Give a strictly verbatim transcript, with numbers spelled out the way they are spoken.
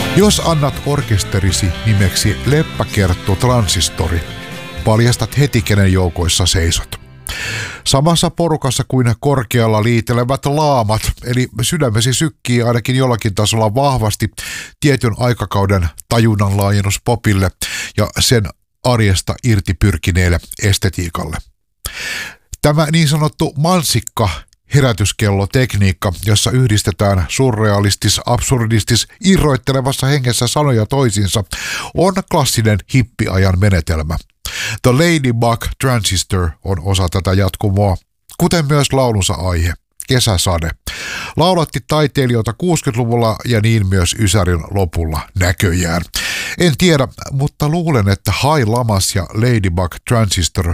Jos annat orkesterisi nimeksi Leppäkerttu Transistori, paljastat heti kenen joukoissa seisot. Samassa porukassa kuin korkealla liitelevät laamat, eli sydämesi sykkii ainakin jollakin tasolla vahvasti tietyn aikakauden tajunnan laajennus popille ja sen arjesta irti pyrkineelle estetiikalle. Tämä niin sanottu mansikka herätyskellotekniikka, jossa yhdistetään surrealistis, absurdistis, irroittelevassa hengessä sanoja toisiinsa, on klassinen hippiajan menetelmä. The Ladybug Transistor on osa tätä jatkumoa, kuten myös laulunsa aihe, kesäsade. Laulatti taiteilijoita kuusikymmentäluvulla ja niin myös Ysärin lopulla näköjään. En tiedä, mutta luulen, että High Lamas ja Ladybug Transistor